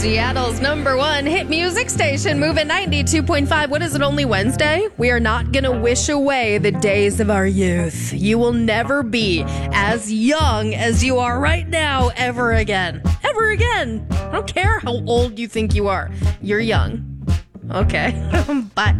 Seattle's #1 hit music station, moving 92.5. What is it, only Wednesday? We are not going to wish away the days of our youth. You will never be as young as you are right now ever again. Ever again. I don't care how old you think you are. You're young. Okay. Bye.